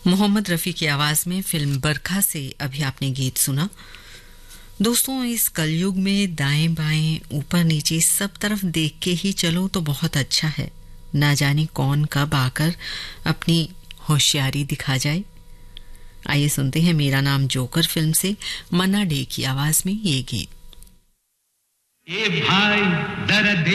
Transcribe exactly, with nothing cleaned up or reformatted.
मोहम्मद रफ़ी की आवाज़ में फिल्म बरखा से अभी आपने गीत सुना। दोस्तों, इस कलयुग में दाएं बाएं ऊपर नीचे सब तरफ देख के ही चलो तो बहुत अच्छा है। ना जाने कौन कब आकर अपनी होशियारी दिखा जाए। आइए सुनते हैं मेरा नाम जोकर फिल्म से मन्ना डे की आवाज़ में ये गीत। ए भाई दर्द